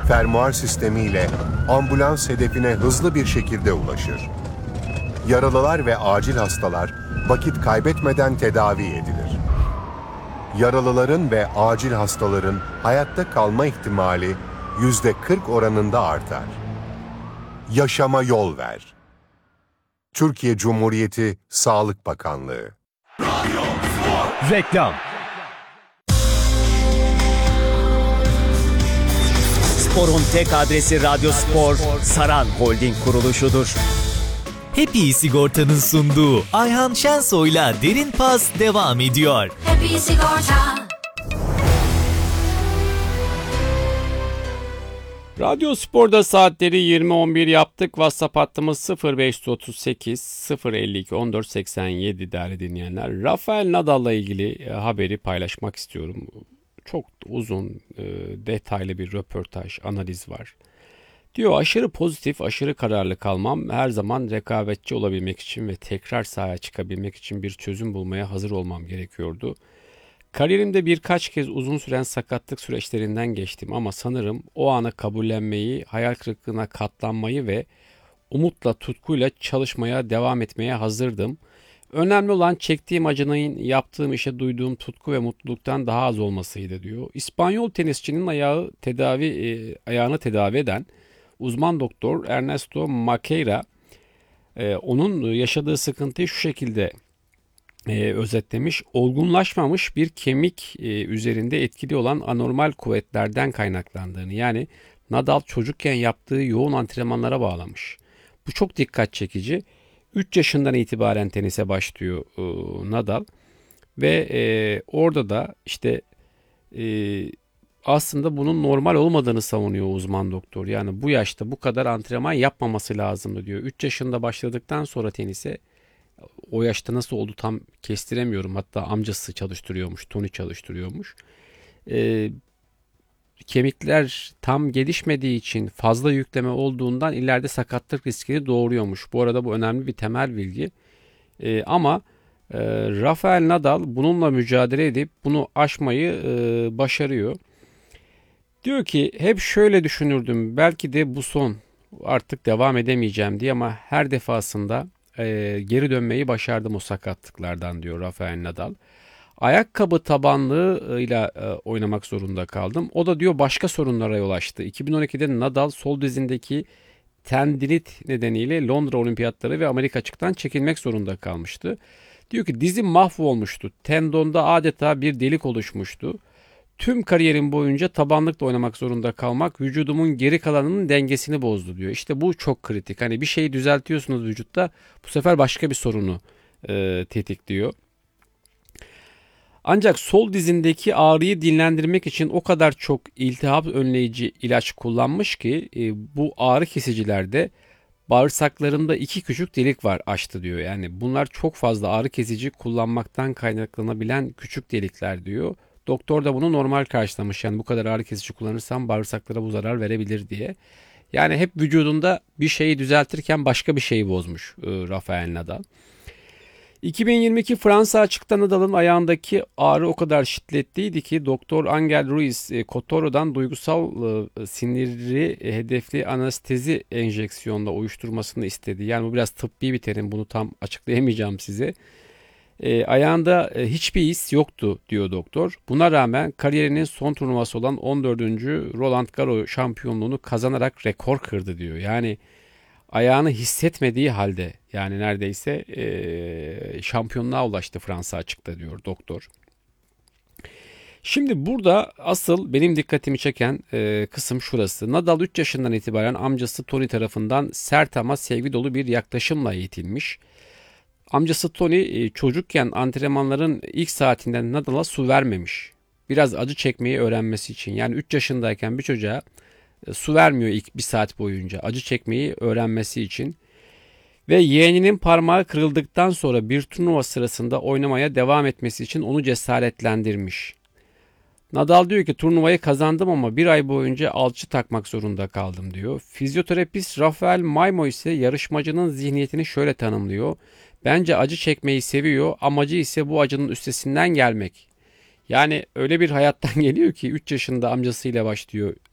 Fermuar sistemiyle ambulans hedefine hızlı bir şekilde ulaşır. Yaralılar ve acil hastalar vakit kaybetmeden tedavi edilir. Yaralıların ve acil hastaların hayatta kalma ihtimali %40 oranında artar. Yaşama yol ver. Türkiye Cumhuriyeti Sağlık Bakanlığı. Reklam. Spor'un tek adresi Radyospor, Saran Holding kuruluşudur. Happy Sigorta'nın sunduğu Ayhan Şensoy'la Derin Pas devam ediyor. Happy Sigorta. Radyo Spor'da saatleri 20.11 yaptık. WhatsApp hattımız 0538 052 1487 değerli dinleyenler. Rafael Nadal'la ilgili haberi paylaşmak istiyorum. Çok uzun, detaylı bir röportaj, analiz var. Diyor aşırı pozitif, aşırı kararlı kalmam her zaman rekabetçi olabilmek için ve tekrar sahaya çıkabilmek için bir çözüm bulmaya hazır olmam gerekiyordu. Kariyerimde birkaç kez uzun süren sakatlık süreçlerinden geçtim ama sanırım o anı kabullenmeyi, hayal kırıklığına katlanmayı ve umutla, tutkuyla çalışmaya devam etmeye hazırdım. Önemli olan çektiğim acının yaptığım işe duyduğum tutku ve mutluluktan daha az olmasıydı diyor. İspanyol tenisçinin ayağını tedavi eden uzman doktor Ernesto Maqueira onun yaşadığı sıkıntıyı şu şekilde özetlemiş. Olgunlaşmamış bir kemik üzerinde etkili olan anormal kuvvetlerden kaynaklandığını, yani Nadal çocukken yaptığı yoğun antrenmanlara bağlamış. Bu çok dikkat çekici. 3 yaşından itibaren tenise başlıyor Nadal ve orada da işte aslında bunun normal olmadığını savunuyor uzman doktor. Yani bu yaşta bu kadar antrenman yapmaması lazımdı diyor. 3 yaşında başladıktan sonra tenise, o yaşta nasıl oldu tam kestiremiyorum. Hatta amcası çalıştırıyormuş, Tony çalıştırıyormuş. Kemikler tam gelişmediği için fazla yükleme olduğundan ileride sakatlık riskini doğuruyormuş. Bu arada bu önemli bir temel bilgi. Ama Rafael Nadal bununla mücadele edip bunu aşmayı başarıyor. Diyor ki hep şöyle düşünürdüm, belki de bu son, artık devam edemeyeceğim diye, ama her defasında geri dönmeyi başardım o sakatlıklardan diyor Rafael Nadal. Ayakkabı tabanlığıyla oynamak zorunda kaldım. O da diyor başka sorunlara yol açtı. 2012'de Nadal sol dizindeki tendinit nedeniyle Londra Olimpiyatları ve Amerika açıktan çekilmek zorunda kalmıştı. Diyor ki dizim mahvolmuştu. Tendonda adeta bir delik oluşmuştu. Tüm kariyerim boyunca tabanlıkla oynamak zorunda kalmak vücudumun geri kalanının dengesini bozdu diyor. İşte bu çok kritik. Hani bir şeyi düzeltiyorsunuz vücutta, bu sefer başka bir sorunu tetikliyor. Ancak sol dizindeki ağrıyı dinlendirmek için o kadar çok iltihap önleyici ilaç kullanmış ki bu ağrı kesicilerde bağırsaklarında 2 küçük delik var, açtı diyor. Yani bunlar çok fazla ağrı kesici kullanmaktan kaynaklanabilen küçük delikler diyor. Doktor da bunu normal karşılamış. Yani bu kadar ağrı kesici kullanırsam bağırsaklara bu zarar verebilir diye. Yani hep vücudunda bir şeyi düzeltirken başka bir şeyi bozmuş Rafael Nadal. 2022 Fransa açıkta Nadal'ın ayağındaki ağrı o kadar şiddetliydi ki Doktor Angel Ruiz Cotoro'dan duygusal siniri hedefli anestezi enjeksiyonla uyuşturmasını istedi. Yani bu biraz tıbbi bir terim, bunu tam açıklayamayacağım size. Ayağında hiçbir his yoktu diyor doktor. Buna rağmen kariyerinin son turnuvası olan 14. Roland Garros şampiyonluğunu kazanarak rekor kırdı diyor. Yani ayağını hissetmediği halde, yani neredeyse şampiyonluğa ulaştı Fransa açıkta diyor doktor. Şimdi burada asıl benim dikkatimi çeken kısım şurası. Nadal 3 yaşından itibaren amcası Tony tarafından sert ama sevgi dolu bir yaklaşımla eğitilmiş. Amcası Tony çocukken antrenmanların ilk saatinden Nadal'a su vermemiş. Biraz acı çekmeyi öğrenmesi için. Yani 3 yaşındayken bir çocuğa su vermiyor ilk bir saat boyunca, acı çekmeyi öğrenmesi için. Ve yeğeninin parmağı kırıldıktan sonra bir turnuva sırasında oynamaya devam etmesi için onu cesaretlendirmiş. Nadal diyor ki turnuvayı kazandım ama bir ay boyunca alçı takmak zorunda kaldım diyor. Fizyoterapist Rafael Maymo ise yarışmacının zihniyetini şöyle tanımlıyor. Bence acı çekmeyi seviyor, amacı ise bu acının üstesinden gelmek. Yani öyle bir hayattan geliyor ki 3 yaşında amcasıyla başlıyor